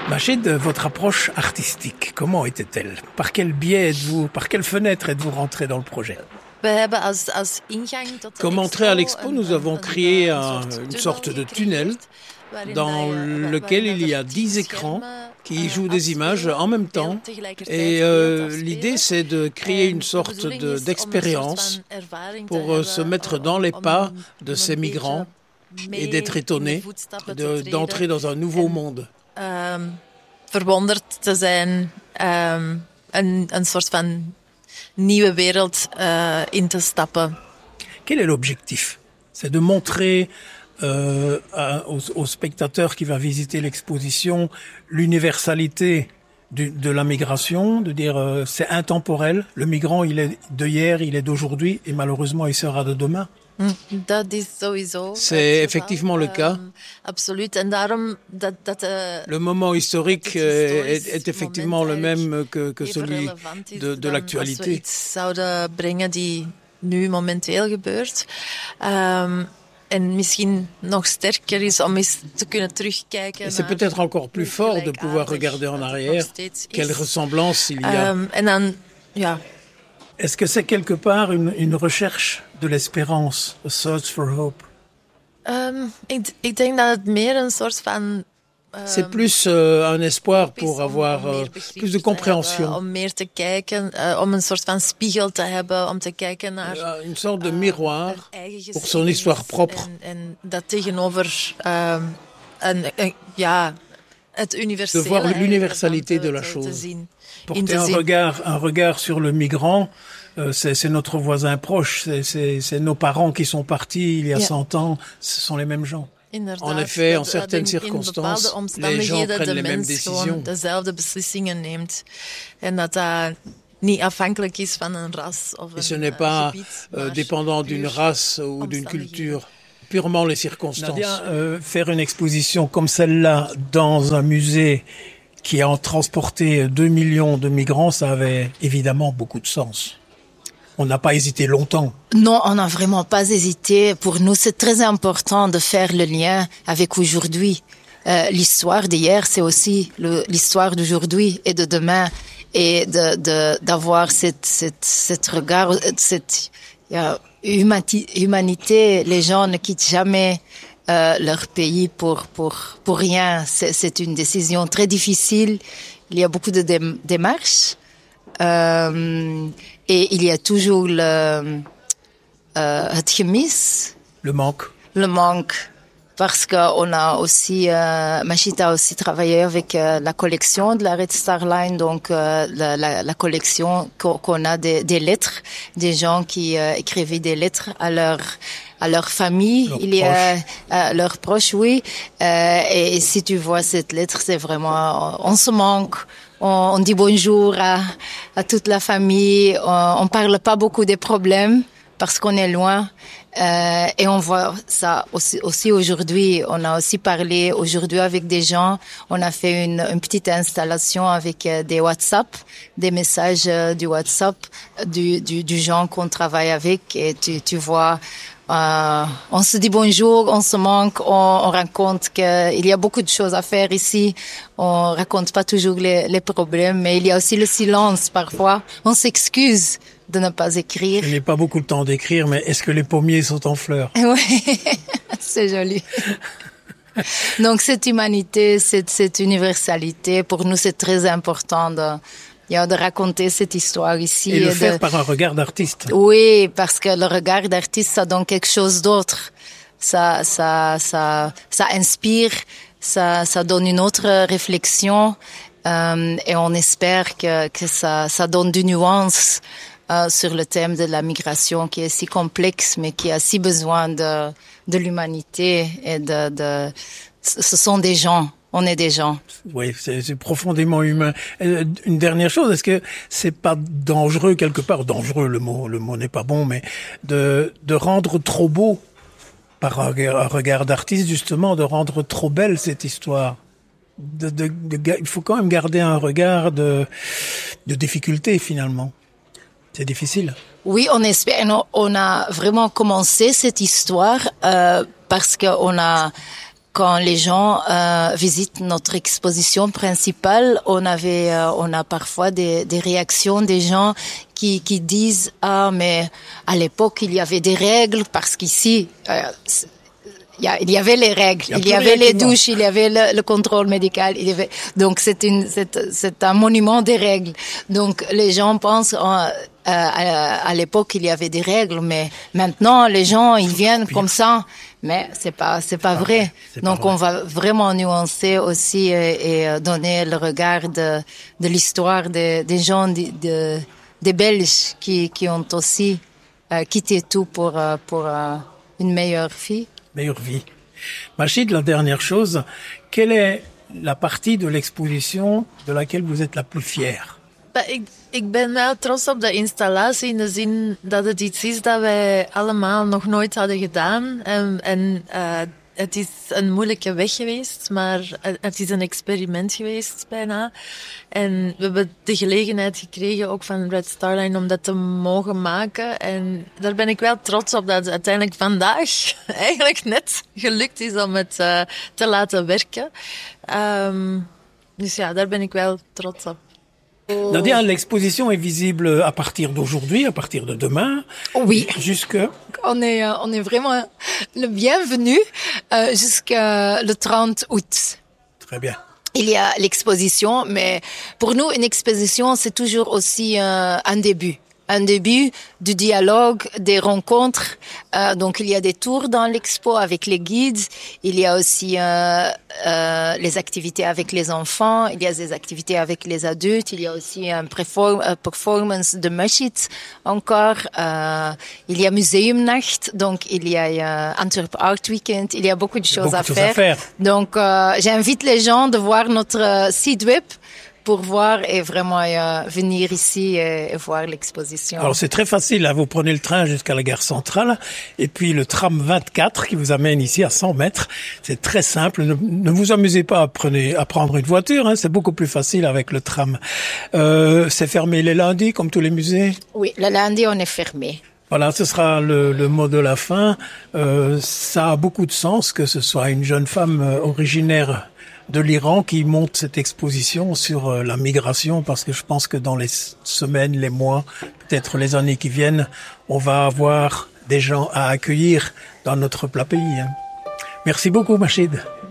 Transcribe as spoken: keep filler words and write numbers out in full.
Majid, votre approche artistique, comment était-elle? Par quel biais êtes-vous, par quelle fenêtre êtes-vous rentré dans le projet? Comme entrée à l'expo, nous avons créé un, une sorte de tunnel dans lequel il y a dix écrans qui jouent des images en même temps. Et euh, l'idée, c'est de créer une sorte de, d'expérience pour euh, se mettre dans les pas de ces migrants et d'être étonné de, d'entrer dans un nouveau monde. Um, verwonderd te zijn, um, een, een soort van nieuwe wereld uh, in te stappen. Quel est l'objectif? C'est de montrer euh, à, aux, aux spectateurs qui va visiter l'exposition l'universalité du, de la migration, de dire euh, c'est intemporel. Le migrant, il est de hier, il est d'aujourd'hui et malheureusement il sera de demain. Dat is sowieso. C'est effectivement le cas. Um, absoluut. En daarom dat, dat, uh, le moment historique euh, est, est effectivement le même que, que celui de, de l'actualité. Als we iets zouden brengen die nu momenteel gebeurt. Um, En misschien nog sterker is om eens te kunnen terugkijken. Et c'est peut-être encore plus fort de pouvoir regarder en arrière quelle ressemblance il y a. Um, en dan, ja. Est-ce que c'est quelque part une, une recherche de l'espérance, a search for hope? Um, ik, ik denk dat het meer een soort van... Um, c'est plus uh, un espoir pour avoir uh, plus de compréhension. Hebben, om meer te kijken, uh, om een soort van spiegel te hebben, om te kijken naar... Uh, une sorte de miroir uh, pour son histoire propre. En, en dat tegenover um, een, een, ja, het universele... De voir l'universalité de la chose. Porter un regard, un regard sur le migrant, euh, c'est, c'est notre voisin proche, c'est, c'est, c'est nos parents qui sont partis il y a yeah. cent ans, ce sont les mêmes gens. Inderdaad, en effet, en dat, certaines in, circonstances, in les gens prennent de les mêmes décisions. Dezelfde beslissingen neemt. En dat dat niet afhankelijk is van een ras of Et ce een n'est pas gebied, euh, dépendant d'une race ou d'une culture. Purement les circonstances. Nadia, euh, faire une exposition comme celle-là dans un musée qui a transporté deux millions de migrants, ça avait évidemment beaucoup de sens. On n'a pas hésité longtemps. Non, on n'a vraiment pas hésité. Pour nous, c'est très important de faire le lien avec aujourd'hui. Euh, l'histoire d'hier, c'est aussi le, l'histoire d'aujourd'hui et de demain. Et de, de, d'avoir cette, cette, cette regard, cette euh, humati- humanité. Les gens ne quittent jamais euh, leur pays pour, pour, pour rien. C'est, c'est une décision très difficile. Il y a beaucoup de dé- démarches. Euh, et il y a toujours le, euh, het gemis. Le manque. Le manque. Parce qu'on a aussi, euh, Majid a aussi travaillé avec euh, la collection de la Red Star Line, donc euh, la, la, la collection qu'on, qu'on a des, des lettres, des gens qui euh, écrivaient des lettres à leur à leur famille, leurs il y a euh, leurs proches, oui. Euh, et, et si tu vois cette lettre, c'est vraiment, on, on se manque. On, on dit bonjour à, à toute la famille. On, on parle pas beaucoup des problèmes parce qu'on est loin. Euh, et on voit ça aussi, aussi aujourd'hui. On a aussi parlé aujourd'hui avec des gens. On a fait une, une petite installation avec euh, des WhatsApp, des messages euh, du WhatsApp du, du, du gens qu'on travaille avec. Et tu, tu vois, euh, on se dit bonjour, on se manque, on, on raconte qu'il y a beaucoup de choses à faire ici. On raconte pas toujours les, les problèmes, mais il y a aussi le silence parfois. On s'excuse de ne pas écrire. Je n'ai pas beaucoup de temps d'écrire, mais est-ce que les pommiers sont en fleurs? Oui, c'est joli. Donc cette humanité, cette, cette universalité, pour nous c'est très important de, de raconter cette histoire ici. Et, et le faire de... par un regard d'artiste. Oui, parce que le regard d'artiste, ça donne quelque chose d'autre. Ça, ça, ça, ça inspire, ça, ça donne une autre réflexion, euh, et on espère que, que ça, ça donne du nuance. Euh, sur le thème de la migration qui est si complexe mais qui a si besoin de, de l'humanité et de, de... Ce sont des gens, on est des gens. Oui, c'est, c'est profondément humain. Euh, une dernière chose, est-ce que c'est pas dangereux quelque part, dangereux le mot, le mot n'est pas bon, mais de, de rendre trop beau par un, un regard d'artiste justement, de rendre trop belle cette histoire? De, de, de, il faut quand même garder un regard de, de difficulté finalement. C'est difficile. Oui, on espère. On a vraiment commencé cette histoire euh, parce qu'on a quand les gens euh, visitent notre exposition principale, on avait, euh, on a parfois des, des réactions des gens qui, qui disent ah mais à l'époque il y avait des règles parce qu'ici euh, il y, a, il y avait les règles, il y, il y avait les douches, il y avait le, le contrôle médical, il y avait donc c'est une c'est, c'est un monument des règles. Donc les gens pensent euh, à, à l'époque il y avait des règles, mais maintenant les gens ils viennent comme ça. Mais c'est pas c'est pas vrai. C'est Donc pas vrai. On va vraiment nuancer aussi et, et donner le regard de, de l'histoire des, des gens de, de, des Belges qui qui ont aussi euh, quitté tout pour euh, pour euh, une meilleure vie. Meilleure vie. Machid, la dernière chose, quelle est la partie de l'exposition de laquelle vous êtes la plus fière? Ik, ik ben wel trots op de installatie in de zin dat het iets is dat wij allemaal nog nooit hadden gedaan. En, en uh, het is een moeilijke weg geweest, maar het is een experiment geweest bijna. En we hebben de gelegenheid gekregen ook van Red Star Line om dat te mogen maken. En daar ben ik wel trots op dat het uiteindelijk vandaag eigenlijk net gelukt is om het uh, te laten werken. Um, dus ja, daar ben ik wel trots op. Nadia, l'exposition est visible à partir d'aujourd'hui, à partir de demain. Oui. Jusque. On est, on est vraiment le bienvenu euh, jusqu'à le trente août. Très bien. Il y a l'exposition, mais pour nous, une exposition, c'est toujours aussi euh, un début. Un début du dialogue, des rencontres. Euh, donc, il y a des tours dans l'expo avec les guides. Il y a aussi euh, euh, les activités avec les enfants. Il y a des activités avec les adultes. Il y a aussi un performance de Machid encore. Euh, il y a Museumnacht. Donc, il y a euh, Antwerp Art Weekend. Il y a beaucoup de choses, à, choses faire. à faire. Donc, euh, j'invite les gens de voir notre site web pour voir et vraiment euh, venir ici et, et voir l'exposition. Alors c'est très facile, hein. Vous prenez le train jusqu'à la gare centrale et puis le tram vingt-quatre qui vous amène ici à cent mètres. C'est très simple, ne, ne vous amusez pas à, prenez, à prendre une voiture, hein. C'est beaucoup plus facile avec le tram. Euh, c'est fermé les lundis comme tous les musées? Oui, le lundi on est fermé. Voilà, ce sera le, le mot de la fin. Euh, ça a beaucoup de sens que ce soit une jeune femme originaire de l'Iran qui monte cette exposition sur la migration, parce que je pense que dans les semaines, les mois, peut-être les années qui viennent, on va avoir des gens à accueillir dans notre plat pays. Merci beaucoup, Machid.